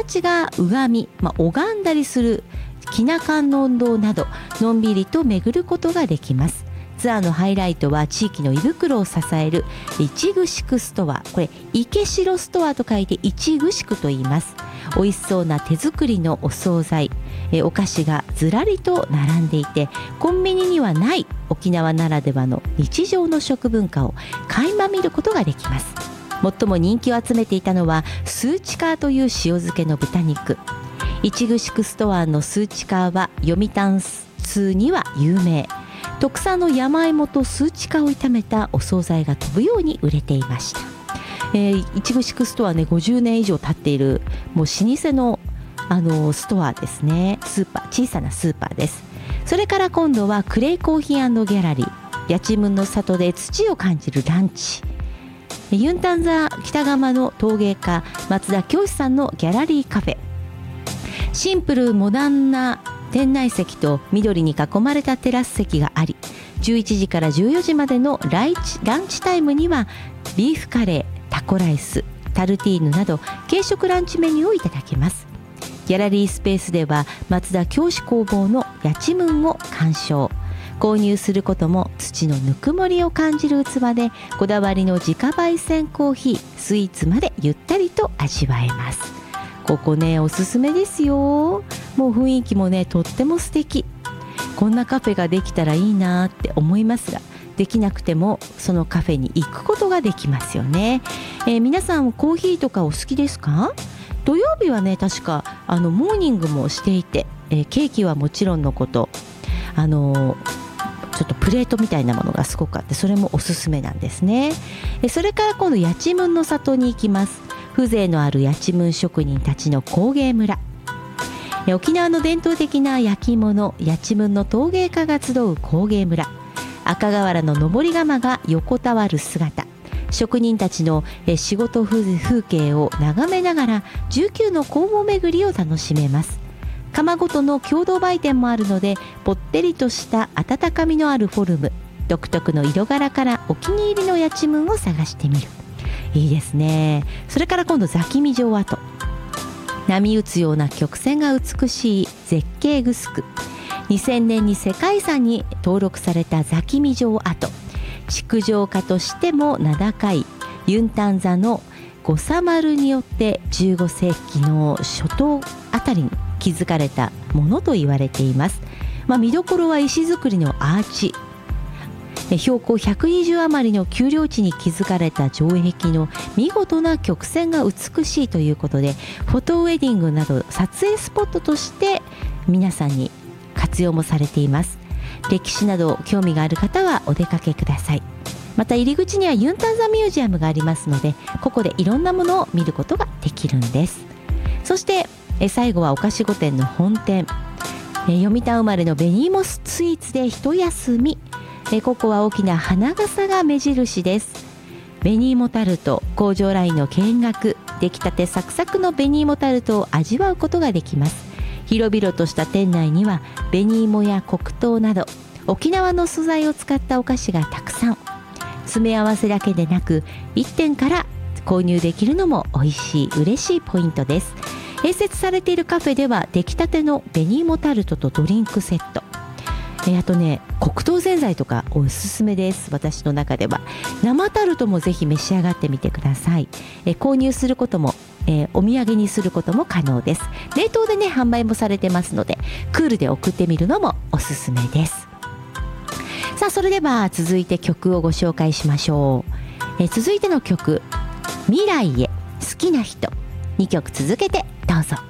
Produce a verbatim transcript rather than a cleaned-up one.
ちが拝み、まあ、拝んだりするきな観音堂などのんびりと巡ることができます。ツアーのハイライトは地域の胃袋を支える市ぐしくストア、これ池城ストアと書いて市ぐしくと言います。美味しそうな手作りのお惣菜、えお菓子がずらりと並んでいて、コンビニにはない沖縄ならではの日常の食文化を垣間見ることができます。最も人気を集めていたのはスーチカーという塩漬けの豚肉。市ぐしくストアのスーチカーは読谷通には有名。特産の山芋とスーチカーを炒めたお惣菜が飛ぶように売れていました。えー、市ぐしくストアね、ごじゅうねん以上経っているもう老舗の、あのー、ストアですね。スーパー、小さなスーパーです。それから今度はクレイコーヒー&ギャラリー、やちむんの里で土を感じるランチ、ユンタンザ北釜の陶芸家松田教師さんのギャラリーカフェ、シンプルモダンな店内席と緑に囲まれたテラス席があり、じゅういちじからじゅうよじまでのライチランチタイムにはビーフカレー、タコライス、タルティーヌなど軽食ランチメニューをいただけます。ギャラリースペースでは松田教師工房のやちむんを鑑賞。購入することも土のぬくもりを感じる器で、こだわりの自家焙煎コーヒー、スイーツまでゆったりと味わえます。ここね、おすすめですよ。もう雰囲気もね、とっても素敵。こんなカフェができたらいいなって思いますが、できなくてもそのカフェに行くことができますよね。えー、皆さんコーヒーとかお好きですか？土曜日はね、確かあのモーニングもしていて、えー、ケーキはもちろんのこと、あのー、ちょっとプレートみたいなものがすごくあって、それもおすすめなんですね。えー、それから今度やちむんの里に行きます。風情のあるやちむん職人たちの工芸村、えー、沖縄の伝統的な焼き物やちむんの陶芸家が集う工芸村、赤瓦の登り窯が横たわる姿、職人たちの仕事風景を眺めながらじゅうきゅうの工房巡りを楽しめます。窯ごとの共同売店もあるので、ぽってりとした温かみのあるフォルム、独特の色柄からお気に入りのやちむんを探してみる。いいですね。それから今度ザキミ城跡、波打つような曲線が美しい絶景グスク、にせんねんに世界遺産に登録されたザキミ城跡、築城家としても名高いユンタンザの五サ丸によってじゅうごせいきの初頭あたりに築かれたものと言われています。まあ、見どころは石造りのアーチ、標高ひゃくにじゅう余りの丘陵地に築かれた城壁の見事な曲線が美しいということで、フォトウェディングなど撮影スポットとして皆さんに活用もされています。歴史など興味がある方はお出かけください。また入り口にはユンタンザミュージアムがありますので、ここでいろんなものを見ることができるんです。そしてえ最後はお菓子御殿の本店、え読谷生まれの紅芋スイーツで一休み。えここは大きな花笠が目印です。紅芋タルト、工場ラインの見学、出来たてサクサクの紅芋タルトを味わうことができます。広々とした店内には紅芋や黒糖など沖縄の素材を使ったお菓子がたくさん。詰め合わせだけでなくいってんから購入できるのも美味しい嬉しいポイントです。併設されているカフェでは出来たての紅芋タルトとドリンクセット、えあとね、黒糖ぜんざいとかおすすめです。私の中では生タルトもぜひ召し上がってみてください。え購入することも、えー、お土産にすることも可能です。冷凍でね販売もされてますので、クールで送ってみるのもおすすめです。さあ、それでは続いて曲をご紹介しましょう。え続いての曲、未来へ好きな人、にきょく続けてどうぞ。